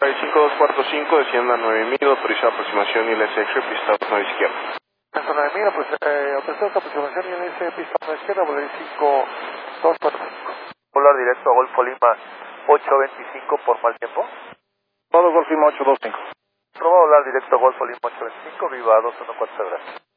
5245, descienda 9000, autorizada aproximación y LS X-ray, pista 1 izquierda. Hasta 9000, pues autorizada aproximación y LS pista 1 izquierda, volar 5245. Volar directo a Golfo Lima 825 por mal tiempo. Todo Golfo Lima 825. Probado volar directo a Golfo Lima 825, viva 214, gracias.